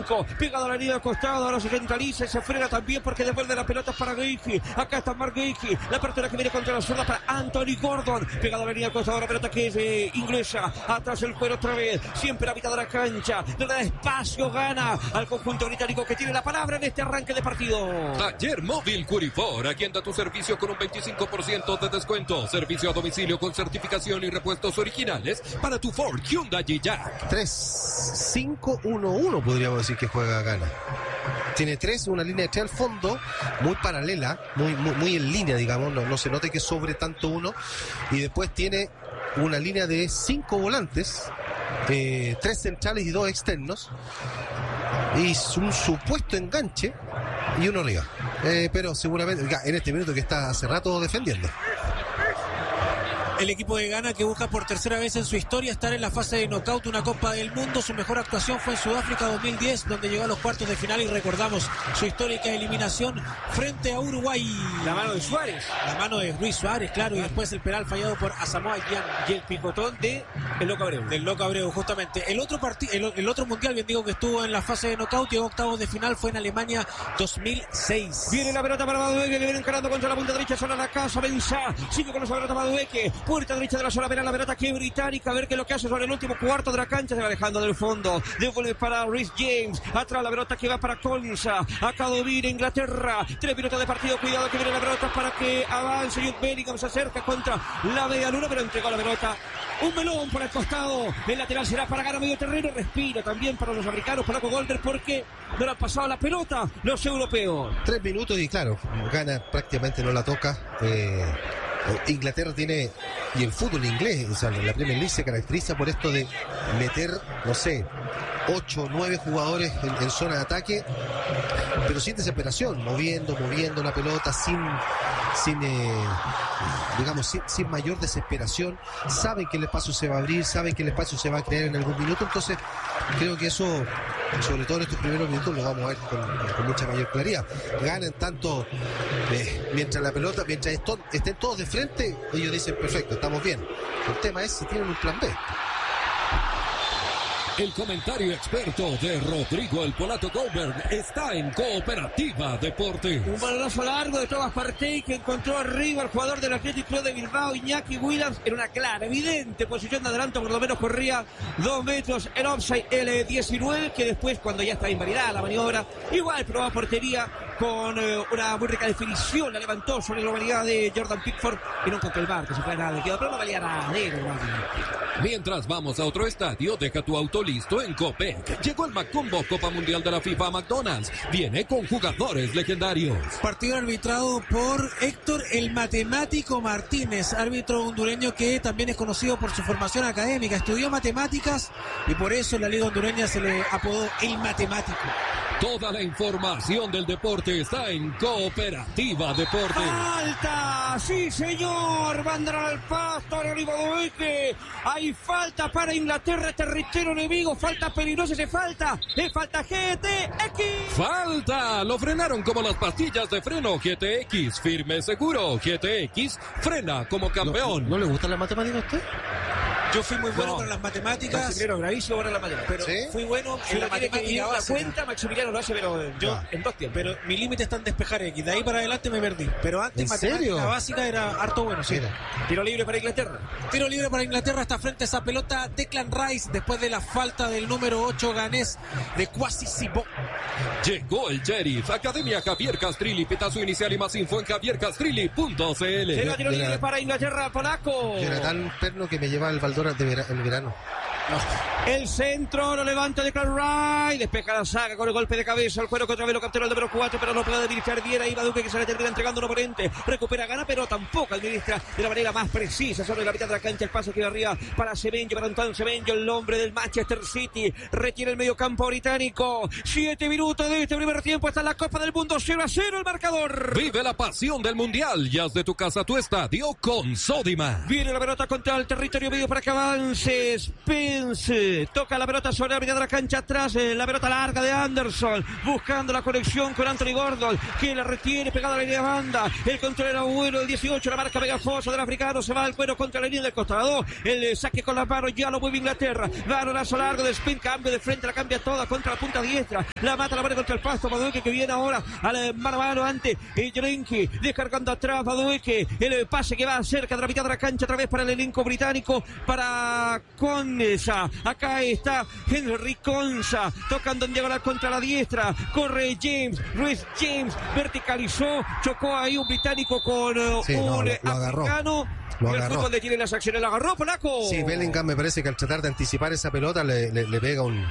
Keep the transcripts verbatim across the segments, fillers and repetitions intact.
cinco, pegado a la línea del costado, ahora se centraliza y se frena también porque devuelve la pelota para Geigy. Acá está Mark Geigy, la apertura que viene contra la zurda para Anthony Gordon, pegado a la línea del costado, la pelota que es eh, inglesa, atrás el cuero otra vez, siempre la mitad de la cancha, le da espacio, gana al conjunto británico que tiene la palabra en este arranque de partido. Taller Móvil Curifor, agenda tu servicio con un veinticinco por ciento de descuento, servicio a domicilio con certificación y repuestos originales para tu Ford, Hyundai y Jack. tres cinco uno uno podríamos decir que juega Ghana. Tiene tres, una línea de tres al fondo, muy paralela, muy, muy, muy en línea, digamos, no, no se note que sobre tanto uno, y después tiene una línea de cinco volantes, eh, tres centrales y dos externos, y un supuesto enganche y uno arriba, eh, pero seguramente en este minuto que está hace rato defendiendo. El equipo de Ghana que busca por tercera vez en su historia estar en la fase de knockout, una Copa del Mundo. Su mejor actuación fue en Sudáfrica dos mil diez, donde llegó a los cuartos de final y recordamos su histórica eliminación frente a Uruguay. La mano de Suárez. La mano de Luis Suárez, claro, y después el penal fallado por Asamoah Gyan. Y el picotón de el Loco Abreu. Del Loco Abreu, justamente. El otro partido, el, el otro mundial, bien digo, que estuvo en la fase de knockout, llegó a octavos de final, fue en Alemania dos mil seis. Viene la pelota para Madueque, que viene encarando contra la punta derecha, sola la casa, Benzá, sigue con la pelota Madueque, puerta derecha de la zona penal, la pelota que británica, a ver qué es lo que hace sobre el último cuarto de la cancha, se va alejando del fondo, devuelve para Rhys James, atrás la pelota que va para Konsa, acá domina Inglaterra, tres minutos de partido, cuidado que viene la pelota para que avance, Jude Bellingham se acerca contra la media luna, pero entregó la pelota, un melón por el costado, el lateral será para ganar medio terreno, respira también para los americanos, para Golder, porque no le han pasado la pelota los europeos. Tres minutos y claro, Ghana prácticamente no la toca. eh... Inglaterra tiene, y el fútbol inglés, o sea, la Premier League se caracteriza por esto de meter, no sé, ocho o nueve jugadores en, en zona de ataque, pero sin desesperación, moviendo, moviendo la pelota, sin, sin eh, digamos, sin, sin mayor desesperación. Saben que el espacio se va a abrir, saben que el espacio se va a crear en algún minuto, entonces creo que eso, sobre todo en estos primeros minutos, lo vamos a ver con, con mucha mayor claridad. Ganan tanto, eh, mientras la pelota, mientras esto, estén todos de frente, ellos dicen perfecto, estamos bien. El tema es si tienen un plan B. El comentario experto de Rodrigo el Polato Goldberg está en Cooperativa Deportes. Un balonazo largo de Thomas Partey que encontró arriba al jugador del Athletic Club de Bilbao, Iñaki Williams, en una clara, evidente posición de adelanto, por lo menos corría dos metros en offside el diecinueve, que después, cuando ya estaba invalidada la maniobra, igual probaba portería con eh, una muy rica definición, la levantó sobre la humanidad de Jordan Pickford y no encontró el bar, que se fue nada de quedó, pero no valía nada de él. Mientras vamos a otro estadio, deja tu auto listo en Copec. Llegó el Macombo Copa Mundial de la FIFA a McDonald's. Viene con jugadores legendarios. Partido arbitrado por Héctor el Matemático Martínez, árbitro hondureño que también es conocido por su formación académica. Estudió matemáticas y por eso en la liga hondureña se le apodó el Matemático. Toda la información del deporte está en Cooperativa Deportes. ¡Falta! ¡Sí, señor! Bandera al pasto, Madueque. Hay falta para Inglaterra, territorio enemigo. Falta peligrosa, se falta. Le falta G T X. ¡Falta! Lo frenaron como las pastillas de freno G T X. Firme, seguro. G T X frena como campeón. ¿No, no le gustan las matemáticas a usted? Yo fui muy bueno No. para las matemáticas. Maximiliano, bravísimo para la matemática. Pero ¿Sí? fui bueno Si en la la tiene que ir matemática a la básica. cuenta, Maximiliano lo hace, pero yo Ya. en dos tiempos. Pero mi límite está en despejar X. De ahí para adelante me perdí. Pero antes ¿En matemática serio? básica era harto bueno, sí. Mira. Tiro libre para Inglaterra. Tiro libre para Inglaterra, está frente a esa pelota Declan Rice después de la falta del número ocho ganés de Kwasi Sibó. Llegó el Sheriff. Academia Javier Castrilli. Pitazo inicial y más info en javier castrilli punto c l. Llega tiro Mira. libre para Inglaterra, polaco. Yo era tan perno que me lleva el Baldora de vera- el verano. El centro lo levanta de Rice, despeja la saga con el golpe de cabeza, el cuero contra vez lo captura el número cuatro, pero no puede administrar bien ahí Madueque, que se le termina entregando un oponente, recupera, gana, pero tampoco administra de la manera más precisa sobre la mitad de la cancha, el paso que va arriba para Semenyo, para Antoine Semenyo, el hombre del Manchester City, retiene el medio campo británico, siete minutos de este primer tiempo, está en la Copa del Mundo, cero a cero el marcador. Vive la pasión del Mundial y haz de tu casa tu estadio con Sodimac. Viene la pelota contra el territorio medio para que avances, pero James eh, toca la pelota sobre la mitad de la cancha atrás, eh, la pelota larga de Anderson, buscando la conexión con Anthony Gordon, que la retiene pegada a la línea de banda. El control era bueno, el dieciocho, la marca pegajosa del africano, se va al cuero contra la línea del costado. El eh, saque con las manos, ya lo mueve Inglaterra. Balonazo largo de spin, cambio de frente, la cambia toda contra la punta diestra. La mata, la pone contra el pasto. Madueque que viene ahora al eh, mano a mano ante eh, Jerenki, descargando atrás Madueque. El eh, pase que va cerca de la mitad de la cancha, otra vez para el elenco británico, para Conza. Acá está Henry Conza, tocando en diagonal contra la diestra. Corre James, Reece James, verticalizó, chocó ahí un británico con uh, sí, un no, lo, lo africano. Lo el agarró. fútbol detiene las acciones, lo agarró Polaco. Sí, Bellingham me parece que al tratar de anticipar esa pelota le, le, le pega un...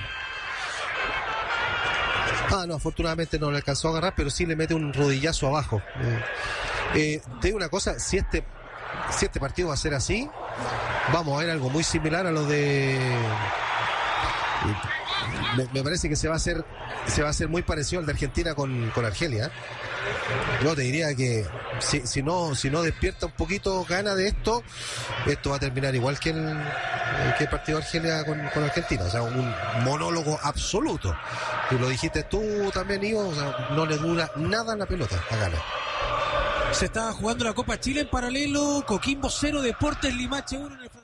Ah, no, afortunadamente no le alcanzó a agarrar, pero sí le mete un rodillazo abajo. Eh, eh, te digo una cosa, si este, si este partido va a ser así, vamos a ver algo muy similar a lo de... Me, me parece que se va a hacer se va a hacer muy parecido al de Argentina con, con Argelia. Yo te diría que si, si no si no despierta un poquito gana de esto, esto va a terminar igual que el, que el partido de Argelia con, con Argentina, o sea, un monólogo absoluto. Y lo dijiste tú también, Ivo, o sea, no le dura nada la pelota a Gana. Se estaba jugando la Copa Chile en paralelo. Coquimbo cero, Deportes Limache uno en el